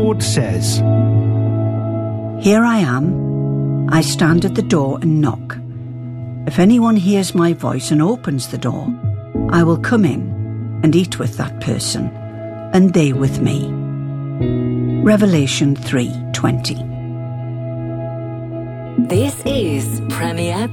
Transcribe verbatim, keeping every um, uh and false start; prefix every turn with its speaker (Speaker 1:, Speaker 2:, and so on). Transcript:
Speaker 1: Lord says,
Speaker 2: "Here I am. I stand at the door and knock. If anyone hears my voice and opens the door, I will come in and eat with that person, and they with me." Revelation three twenty.
Speaker 3: This is Premier